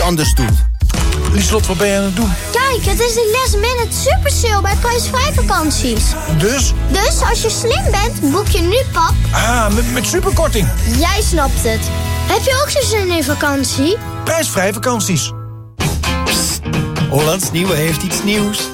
anders doet. Lieslot, wat ben je aan het doen? Kijk, het is de last minute super sale bij prijsvrij vakanties. Dus? Dus als je slim bent, boek je nu, pap. Met superkorting. Jij snapt het. Heb je ook zo zin in vakantie? Prijsvrij vakanties. Hollands Nieuwe heeft iets nieuws.